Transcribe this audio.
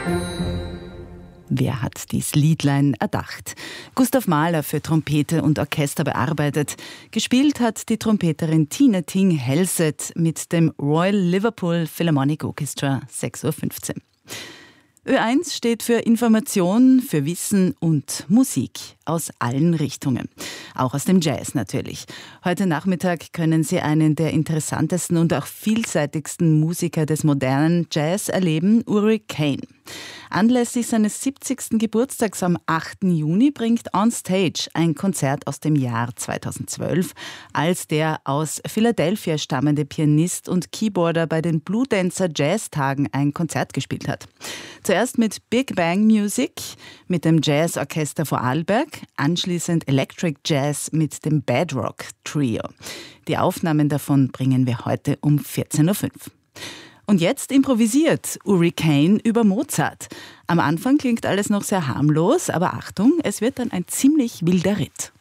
Wer hat dies Liedlein erdacht? Gustav Mahler für Trompete und Orchester bearbeitet. Gespielt hat die Trompeterin Tina Ting Helseth mit dem Royal Liverpool Philharmonic Orchestra, 6:15 Uhr. Ö1 steht für Information, für Wissen und Musik aus allen Richtungen. Auch aus dem Jazz natürlich. Heute Nachmittag können Sie einen der interessantesten und auch vielseitigsten Musiker des modernen Jazz erleben, Uri Cain. Anlässlich seines 70. Geburtstags am 8. Juni bringt On Stage ein Konzert aus dem Jahr 2012, als der aus Philadelphia stammende Pianist und Keyboarder bei den Blue Dancer Jazz-Tagen ein Konzert gespielt hat. Zuerst mit Big Bang Music, mit dem Jazzorchester Vorarlberg, anschließend Electric Jazz mit dem Bedrock Trio. Die Aufnahmen davon bringen wir heute um 14:05 Uhr. Und jetzt improvisiert Uri Cain über Mozart. Am Anfang klingt alles noch sehr harmlos, aber Achtung, es wird dann ein ziemlich wilder Ritt.